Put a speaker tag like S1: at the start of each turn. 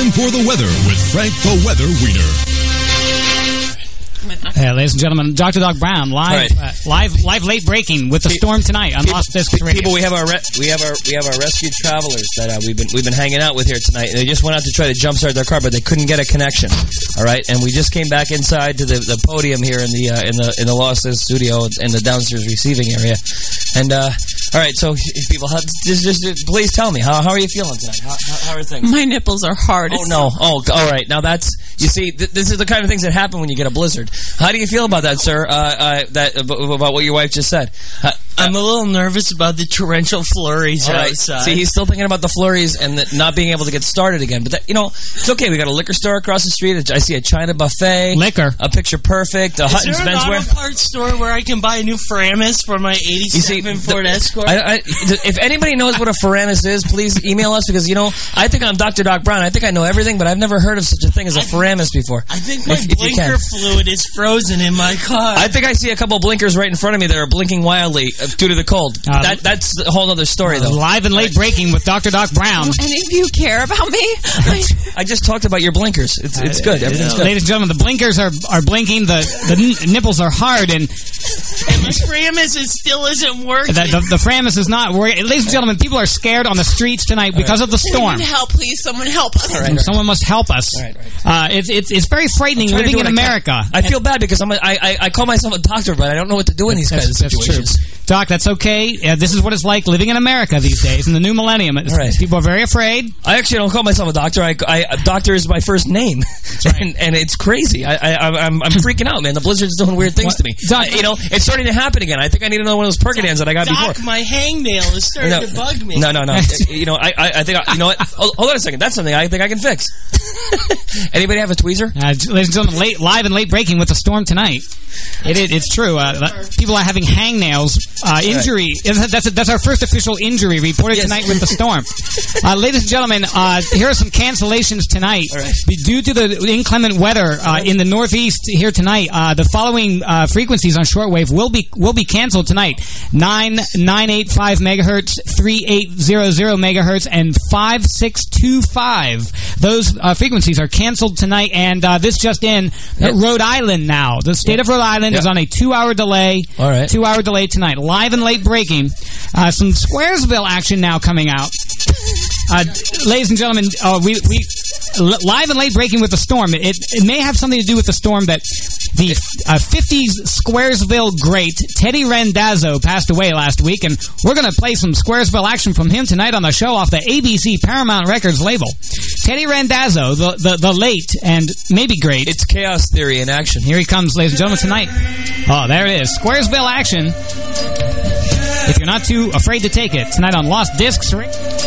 S1: time for the weather with Frank the Weather Wiener.
S2: Ladies and gentlemen, Dr. Doc Brown, live late breaking with the storm tonight on Lost Discs Radio.
S3: People, we have our rescued travelers that we've been hanging out with here tonight. They just went out to try to jumpstart their car, but they couldn't get a connection. All right, and we just came back inside to the podium here in the Lost Discs studio in the downstairs receiving area. And all right, so people, just please tell me how are you feeling tonight? How are things?
S4: My nipples are hard.
S3: Oh no! Oh, all right. Now that's you see, this is the kind of things that happen when you get a blizzard. How do you feel about that, sir? About what your wife just said?
S4: I'm a little nervous about the torrential flurries outside.
S3: See, he's still thinking about the flurries and not being able to get started again. But it's okay. We got a liquor store across the street. I see a China buffet.
S2: Liquor.
S3: A Picture Perfect. A Hutton's Menswear.
S4: Is there an auto parts store where I can buy a new Faramis for my 87 Ford Escort?
S3: If anybody knows what a Faramis is, please email us because, I think I'm Dr. Doc Brown. I think I know everything, but I've never heard of such a thing as a Faramis before.
S4: I think my blinker fluid is frozen in my car.
S3: I think I see a couple of blinkers right in front of me that are blinking wildly due to the cold. That's a whole other story, though.
S2: Live and late breaking with Dr. Doc Brown.
S5: Do any of you care about me?
S3: I just talked about your blinkers. It's good. Everything's good.
S2: Ladies and gentlemen, the blinkers are blinking. The nipples are hard, and
S4: the Faramis still isn't working.
S2: The Faramis is not working. Ladies and gentlemen, people are scared on the streets tonight because of the storm.
S5: Someone help, please. Someone help us.
S3: Right.
S2: Someone must help us.
S3: Right.
S2: It's very frightening living in America.
S3: I feel bad because I call myself a doctor, but I don't know what to do in these kinds of situations.
S2: That's true. Doc, that's okay. This is what it's like living in America these days in the new millennium. People are very afraid.
S3: I actually don't call myself a doctor. Doctor is my first name, and it's crazy. I'm freaking out, man. The blizzard's doing weird things to me.
S2: Doc,
S3: it's starting to happen again. I think I need another one of those Percodans that I got before.
S4: Doc, my hangnail is starting to bug me.
S3: No. I think you know what? Hold on a second. That's something I think I can fix. Anybody have a tweezer?
S2: Ladies and gentlemen, live and late breaking with the storm tonight. It's true. People are having hangnails. Injury. That's our first official injury reported tonight with the storm. Ladies and gentlemen, here are some cancellations tonight.
S3: Right.
S2: Due to the inclement weather in the Northeast here tonight, the following frequencies on shortwave will be canceled tonight. 9985 megahertz, 3800 megahertz, and 5625. Those frequencies are canceled tonight, and this just in, Rhode Island now. The state of Rhode Island is on a 2-hour delay.
S3: All right.
S2: 2-hour delay tonight. Live and late breaking. Some Squaresville action now coming out. Ladies and gentlemen, we live and late breaking with the storm. It may have something to do with the storm that the 50s Squaresville great Teddy Randazzo passed away last week, and we're going to play some Squaresville action from him tonight on the show off the ABC Paramount Records label. Teddy Randazzo, the late and maybe great.
S3: It's Chaos Theory in action.
S2: Here he comes, ladies and gentlemen, tonight. Oh, there it is. Squaresville action. If you're not too afraid to take it, tonight on Lost Discs.